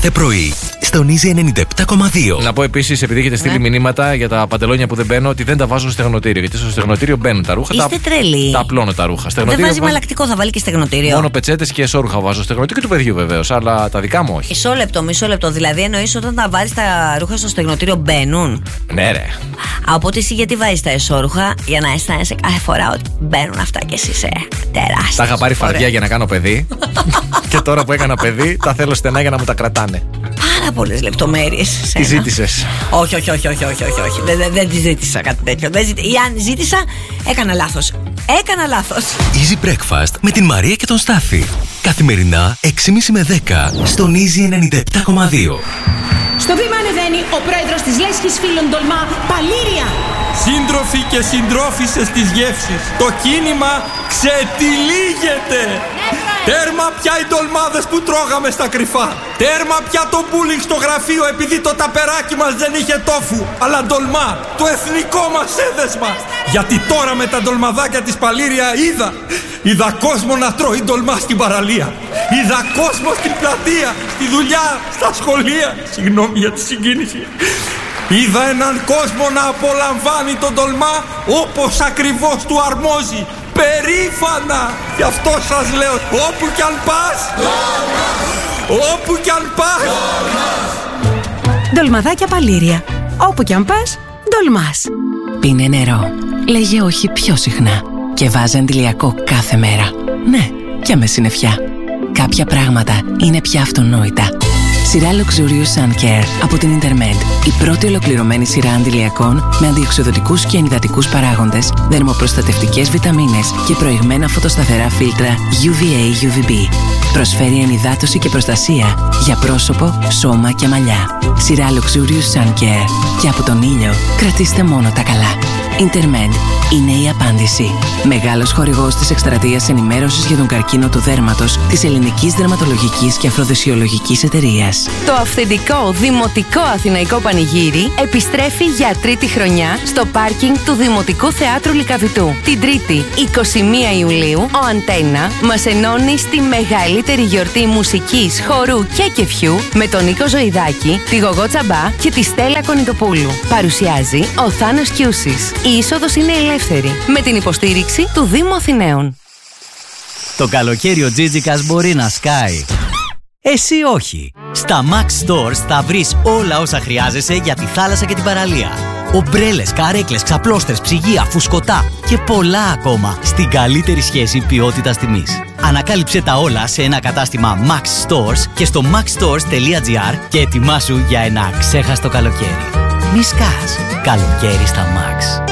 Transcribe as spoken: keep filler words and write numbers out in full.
κάθε πρωί στον Easy ενενήντα επτά κόμμα δύο. Να πω επίσης, επειδή έχετε στείλει ναι. μηνύματα για τα παντελόνια που δεν μπαίνω, ότι δεν τα βάζω στο στεγνοτήριο. Γιατί στο στεγνοτήριο μπαίνουν τα ρούχα. Είστε τα, τρελοί. Τα απλώνω τα ρούχα. Δεν βάζει μαλακτικό, θα βάλει και στεγνοτήριο. Μόνο πετσέτες και εσώρουχα βάζω. Στεγνοτήριο και του παιδιού βεβαίως, αλλά τα δικά μου όχι. Μισό λεπτό, μισό λεπτό. Δηλαδή εννοείς όταν τα βάζει τα ρούχα στο στεγνοτήριο μπαίνουν. Ναι, ρε. Α, οπότε εσύ γιατί βάζει τα εσώρουχα, για να αισθάνεσαι κάθε φορά ότι μπαίνουν αυτά και εσύ είσαι τεράστιο. Τα είχα πάρει φαρδιά για να κάνω παιδί. Και τώρα που έκανα παιδί, τα θέλω στενά για να μου τα κρατάνε. Πάρα πολλές λεπτομέρειες. Τι ζήτησες? Όχι, όχι, όχι, όχι, όχι, όχι, όχι. Δεν, δεν, δεν τη ζήτησα κάτι τέτοιο. Δεν ζήτη... Ή αν ζήτησα, έκανα λάθος. Έκανα λάθος. Easy Breakfast με την Μαρία και τον Στάφη. Καθημερινά έξι και μισή με δέκα στον Easy ενενήντα επτά κόμμα δύο. Στο βήμα ανεβαίνει ο πρόεδρος της Λέσχης Φίλων Τολμά, Παλήρια. Σύντροφοι και συντρόφισσες της γεύσης, το κίνημα ξετυλίγεται. Τέρμα πια οι ντολμάδες που τρώγαμε στα κρυφά. Τέρμα πια το μπούλινγκ στο γραφείο επειδή το ταπεράκι μας δεν είχε τόφου. Αλλά ντολμά, το εθνικό μας έδεσμα. Γιατί τώρα με τα ντολμαδάκια της Παλήρια είδα. Είδα κόσμο να τρώει ντολμά στην παραλία. Είδα κόσμο στην πλατεία, στη δουλειά, στα σχολεία. Συγγνώμη για τη συγκίνηση. Είδα έναν κόσμο να απολαμβάνει τον ντολμά όπως ακριβώς του αρμόζει. Περήφανα! Γι' αυτό σας λέω, όπου κι αν πας, όπου κι αν πας. Ντολμαδάκια Παλήρια. Όπου κι αν πας, ντολμάς. Πίνε νερό. Λέγε όχι πιο συχνά. Και βάζε αντιλιακό κάθε μέρα. Ναι, και με συννεφιά. Κάποια πράγματα είναι πια αυτονόητα. Σειρά Luxurious Sun Care από την Intermed. Η πρώτη ολοκληρωμένη σειρά αντιλιακών με αντιοξυδοτικούς και ενυδατικούς παράγοντες, δερμοπροστατευτικές βιταμίνες και προηγμένα φωτοσταθερά φίλτρα γιου βι έι γιου βι μπι. Προσφέρει ενυδάτωση και προστασία για πρόσωπο, σώμα και μαλλιά. Σειρά Luxurious Sun Care. Και από τον ήλιο κρατήστε μόνο τα καλά. Intermed είναι η απάντηση. Μεγάλος χορηγός της εκστρατείας ενημέρωσης για τον καρκίνο του δέρματος της Ελληνικής Δερματολογικής και Αφροδεσιολογικής Εταιρείας. Το αυθεντικό Δημοτικό Αθηναϊκό Πανηγύρι επιστρέφει για τρίτη χρονιά στο πάρκινγκ του Δημοτικού Θεάτρου Λυκαβητού. Την Τρίτη, εικοστή πρώτη Ιουλίου, ο Αντένα μας ενώνει στη μεγαλύτερη γιορτή μουσικής, χορού και κεφιού με τον Νίκο Ζωηδάκη, τη Γογό Τσαμπά και τη Στέλλα Κονιτοπούλου. Παρουσιάζει ο Θάνος Κιούσης. Η είσοδος είναι ελεύθερη με την υποστήριξη του Δήμου Αθηναίων. Το καλοκαίρι ο Τζίτζικας μπορεί να σκάει. Εσύ όχι. Στα Max Stores θα βρεις όλα όσα χρειάζεσαι για τη θάλασσα και την παραλία. Ομπρέλες, καρέκλες, ξαπλώστρες, ψυγεία, φουσκωτά και πολλά ακόμα στην καλύτερη σχέση ποιότητας τιμής. Ανακάλυψε τα όλα σε ένα κατάστημα Max Stores και στο max stores τελεία gr και ετοιμάσου για ένα ξέχαστο καλοκαίρι. Μη σκάς. Καλοκαίρι στα Max.